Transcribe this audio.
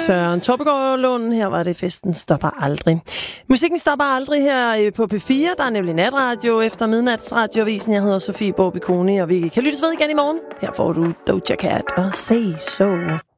Søren Torpegaard Lund. Her var det Festen stopper aldrig. Musikken stopper aldrig her på P4. Der er nemlig natradio efter midnatsradioavisen. Jeg hedder Sofie Borbikoni, og vi kan lyttes ved igen i morgen. Her får du Doja Cat og Say So.